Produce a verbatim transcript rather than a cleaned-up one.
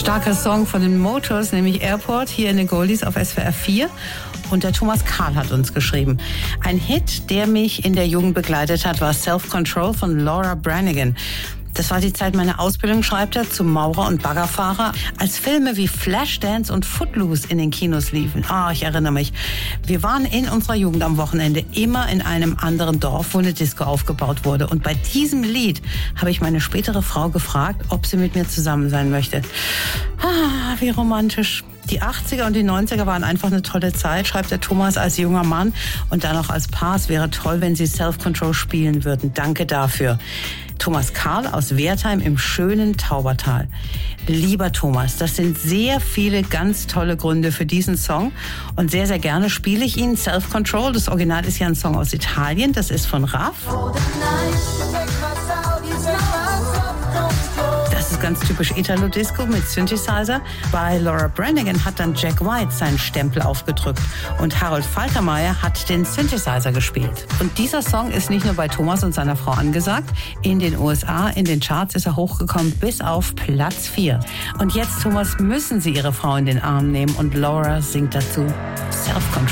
Starker Song von den Motors, nämlich Airport, hier in den Goldies auf S W R vier. Und der Thomas Karl hat uns geschrieben. Ein Hit, der mich in der Jugend begleitet hat, war Self-Control von Laura Branigan. Das war die Zeit meiner Ausbildung, schreibt er, zum Maurer und Baggerfahrer, als Filme wie Flashdance und Footloose in den Kinos liefen. Ah, oh, ich erinnere mich. Wir waren in unserer Jugend am Wochenende immer in einem anderen Dorf, wo eine Disco aufgebaut wurde. Und bei diesem Lied habe ich meine spätere Frau gefragt, ob sie mit mir zusammen sein möchte. Ah, wie romantisch. Die achtziger und die neunziger waren einfach eine tolle Zeit, schreibt der Thomas als junger Mann. Und dann auch als Paar. Es wäre toll, wenn sie Self-Control spielen würden. Danke dafür. Thomas Karl aus Wertheim im schönen Taubertal. Lieber Thomas, das sind sehr viele ganz tolle Gründe für diesen Song und sehr, sehr gerne spiele ich ihn. Self-Control, das Original ist ja ein Song aus Italien, das ist von Raff. Das ist ganz typisch Italo-Disco mit Synthesizer. Bei Laura Branigan hat dann Jack White seinen Stempel aufgedrückt und Harold Faltermeyer hat den Synthesizer gespielt. Und dieser Song ist nicht nur bei Thomas und seiner Frau angesagt. In den U S A, in den Charts ist er hochgekommen bis auf Platz vier. Und jetzt, Thomas, müssen Sie Ihre Frau in den Arm nehmen und Laura singt dazu Self-Control.